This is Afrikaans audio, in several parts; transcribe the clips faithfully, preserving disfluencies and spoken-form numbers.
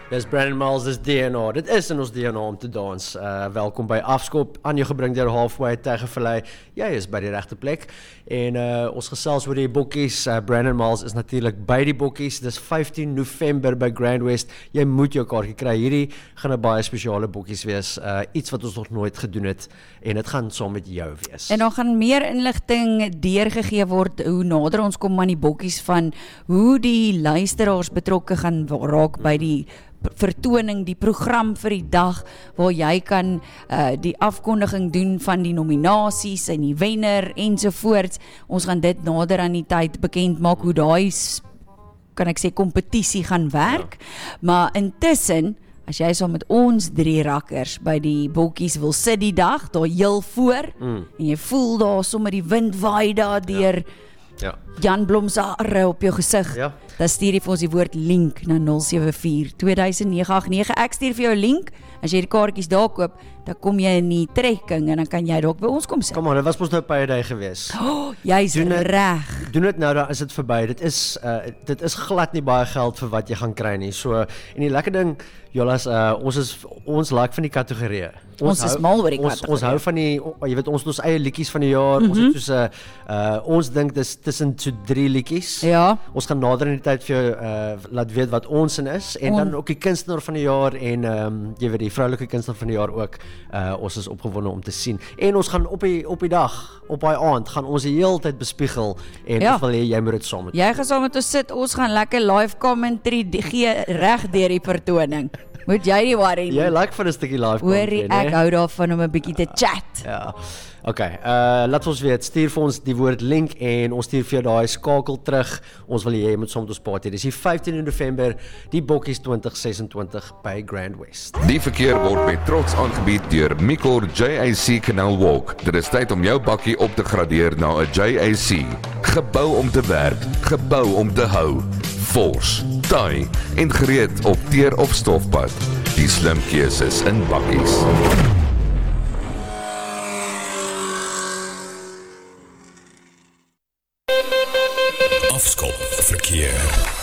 Dis Brandon Miles, dis D N A. Dit is in ons D N A om te dans. Uh, welkom by Afskop, aan jou gebring deur Halfway Tygervallei. Jy is by die regte plek. En uh, ons gesels oor die bokkies. Uh, Brandon Miles is natuurlik by die bokkies. Dis vyftien November by Grand West. Jy moet jou kaartjie kry. Hierdie gaan 'n baie spesiale bokkies wees. Uh, iets wat ons nog nooit gedoen het. En dit gaan saam met jou wees. En dan gaan meer inligting deurgegee word hoe nader ons kom aan die bokkies van hoe die luisteraars betrokke gaan raak by die vertoning, die program vir die dag, waar jy kan uh, die afkondiging doen van die nominasies en die wenner ensovoorts. Ons gaan dit nader aan die tyd bekend maak hoe daai, kan ek sê, kompetisie gaan werk. Ja. Maar intussen, as jy saam met ons drie rakkers by die bokkies wil sit die dag, daar heel voor, mm. en jy voel daar sommer die wind waai daar deur ja. Ja. Jan Blom se arre op jou gesig. Ja. Dan stuur jy vir ons die woord link na nul sewe vier twee nege agt nege. Ek stuur vir jou link. As jy die kaartjies daar koop, dan kom jy in die trekking en dan kan jy dalk by ons kom sit. Kom aan, dit was mos nou baie dae gewees. Oh, jy's reg. Doen dit nou, dan is dit verby. Dit is uh, dit is glad nie baie geld vir wat jy gaan kry nie. So en die lekker ding, Jolas, uh, ons is ons like van die kategorieë. Ons, ons is mal oor die ons, ons hou van die, jy weet, ons het ons eie liedjies van die jaar. Mm-hmm. Ons het soos 'n uh, uh, ons dink dis tussen so drie liedjies. Ja. Ons gaan nader in die tyd vir jou uh, laat weet wat ons in is en on. dan ook die kunstenaar van die jaar en um, jy weet die vroulike kunstenaar van die jaar ook. Uh, ons is opgewonde om te sien. En ons gaan op die op die dag, op daai aand gaan ons die hele tyd bespiegel en ja. Of wil jy jy moet dit saam met. Jy gaan saam met ons sit. Ons gaan lekker live commentary gee reg deur die vertoning. Moet jy nie worry nie. Jy like vir 'n stukkie live commentary, nee? Ek hou daarvan om 'n bietjie te chat. Ja. Okay, uh, laat ons weet, stuur vir ons die woord link en ons stuur vir jou daai skakel terug. Ons wil jy moet saam met ons party. Dis die vyftien November, die bokkies twintig ses en twintig by Grand West. Die verkeer word met trots aangebied deur Micor J A C Canal Walk. Dit is tyd om jou bakkie op te gradeer na 'n J A C. Gebou om te werk, gebou om te hou. Vors, taai en gereed op teer of stofpad. Die slim keuses in bakkies. Afskop verkeer.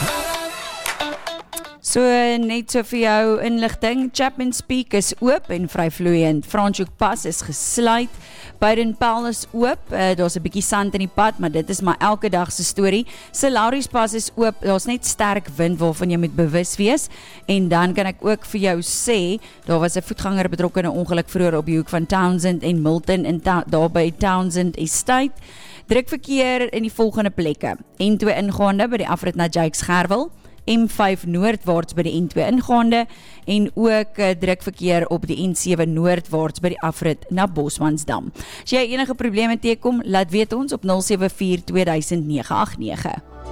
So net so vir jou inligting, Chapman's Peak is oop en vry vloeiend. Franschhoek Pas is gesluit. Baden-Powell is oop. Uh, daar's 'n bietjie sand in die pad, maar dit is maar elke dag se storie. St. Lauries Pas is oop. Daar's net sterk wind waarvan jy moet bewus wees. En dan kan ek ook vir jou sê, daar was 'n voetganger betrokke in 'n ongeluk vroeër op die hoek van Townsend en Milton in ta- daar by Townsend Estate. Drukverkeer in die volgende plekke. N twee ingaande by die afrit na Jakes Gerwel, M vyf noordwaarts by die N twee ingaande en ook uh, drukverkeer op die N sewe noordwaarts by die afrit na Bosmansdam. As jy enige probleme teekom, laat weet ons op nul sewe vier twee nege agt nege.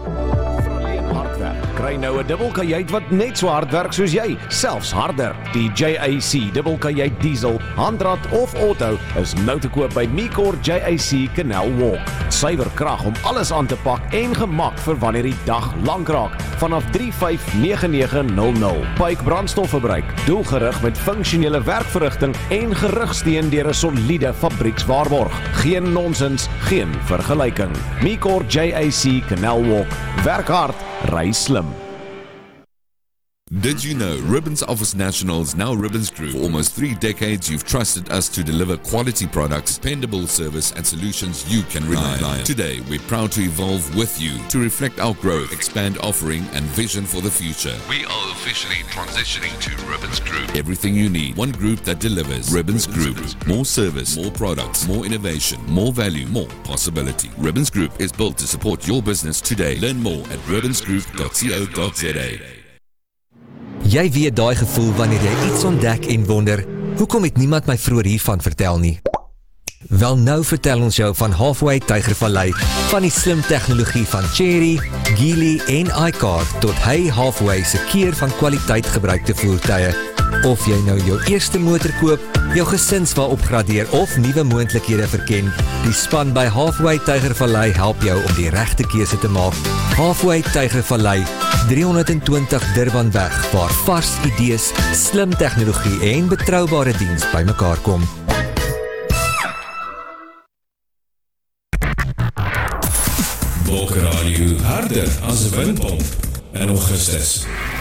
Kry nou 'n dubbelkajuit wat net so hard werk soos jy, selfs harder. Die J A C dubbelkajuit diesel, handrad of auto is nou te koop by Micor J A C Canal Walk. Suiwer krag om alles aan te pak en gemak vir wanneer die dag lank raak. Vanaf drie vyf nege nege nul nul. Pyke brandstofverbruik, doelgerig met funksionele werkverrigting en gerugsteun deur 'n soliede fabriekswaarborg. Geen nonsens, geen vergelyking. Micor J A C Canal Walk. Werk hard, ry slim. Did you know Ribbons Office Nationals, now Ribbons Group? For almost three decades, you've trusted us to deliver quality products, dependable service, and solutions you can rely on. Today, we're proud to evolve with you to reflect our growth, expand offering, and vision for the future. We are officially transitioning to Ribbons Group. Everything you need, one group that delivers. Ribbons, Ribbons Group. Group. More service, more products, more innovation, more value, more possibility. Ribbons Group is built to support your business today. Learn more at ribbons group dot co dot za. Jy weet daai gevoel wanneer jy iets ontdek en wonder, hoekom het niemand my vroeër hiervan vertel nie? Wel nou vertel ons jou van Halfway Tygervallei, van die slim tegnologie van Chery, Geely en iCar tot Hey Halfway se keer van kwaliteit gebruikte voertuie. Of jy nou jou eerste motor koop, jou gesinswa opgradeer of nuwe moontlikhede verken, die span by Halfway Tygervallei help jou om die regte keuse te maak. Halfway Tygervallei, driehonderdtwintig Durbanweg, waar vars idees, slim tegnologie en betroubare diens bymekaar kom. Bokke Radio harder as 'n windpomp in Augustus.